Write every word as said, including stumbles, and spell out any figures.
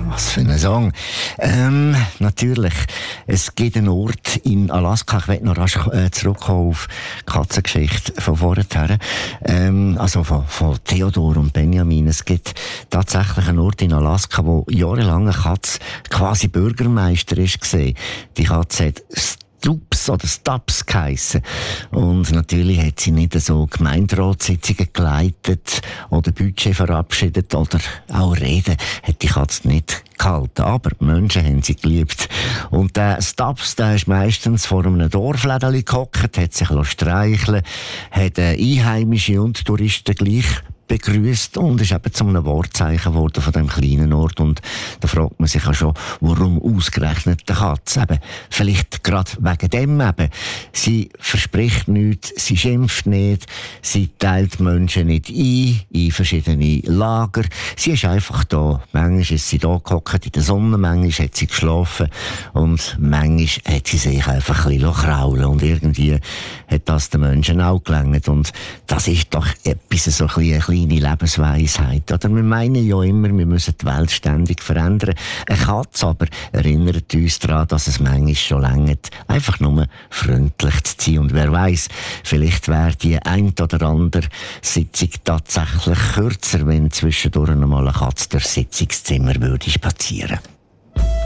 Was für ein Song. Ähm, natürlich, es gibt einen Ort in Alaska, ich will noch rasch äh, zurückkommen auf die Katzengeschichte von vorher, ähm, also von, von Theodor und Benjamin. Es gibt tatsächlich einen Ort in Alaska, wo jahrelang eine Katze quasi Bürgermeister ist gewesen. Die Katze hat Stups oder Stups geheissen. Und natürlich hat sie nicht so Gemeinderatssitzungen geleitet oder Budget verabschiedet oder auch Reden hat die Katze nicht gehalten. Aber die Menschen haben sie geliebt. Und der Stups, der ist meistens vor einem Dorflädeli gehockt, hat sich streicheln lassen, hat Einheimische und Touristen gleich begrüßt und ist eben zu einem Wortzeichen geworden von dem kleinen Ort. Und da fragt man sich ja schon, warum ausgerechnet der Katze? Eben, vielleicht gerade wegen dem eben. Sie verspricht nichts, sie schimpft nicht, sie teilt Menschen nicht ein, in verschiedene Lager. Sie ist einfach da. Manchmal ist sie da gehockt in der Sonne, manchmal hat sie geschlafen und manchmal hat sie sich einfach ein bisschen kraulen. Und irgendwie hat das den Menschen auch gelangt. Und das ist doch etwas so ein bisschen kleine Lebensweisheit. Oder wir meinen ja immer, wir müssen die Welt ständig verändern. Eine Katze aber erinnert uns daran, dass es manchmal schon reicht, einfach nur freundlich zu sein. Und wer weiss, vielleicht wäre die ein oder andere Sitzung tatsächlich kürzer, wenn zwischendurch einmal eine Katze durchs Sitzungszimmer würde spazieren.